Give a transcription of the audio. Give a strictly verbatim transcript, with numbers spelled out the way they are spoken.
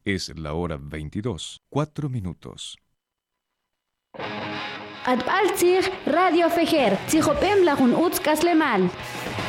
Es la hora veintidós, cuatro minutos. Atbaltzig Radio Fejer, Tzijopem Lajun Utz Kaslemal.